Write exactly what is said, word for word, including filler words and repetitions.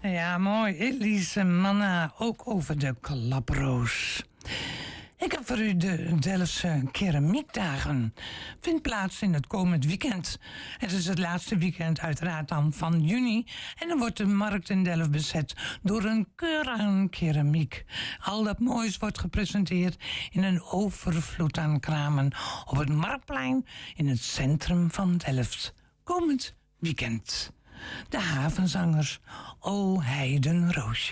Ja, mooi. Elise Manna, ook over de klaproos. Ik heb voor u de Delftse keramiekdagen. Vindt plaats in het komend weekend. Het is het laatste weekend uiteraard dan van juni. En dan wordt de markt in Delft bezet door een keur aan keramiek. Al dat moois wordt gepresenteerd in een overvloed aan kramen op het Marktplein in het centrum van Delft. Komend weekend. De havenzangers O Heidenroosje.